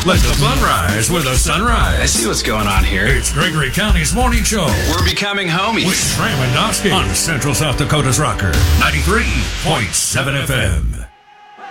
Let the fun rise with a sunrise. I see what's going on here. It's Gregory County's morning show. We're becoming homies. With Stram and Dosky on Central South Dakota's Rocker, 93.7 FM.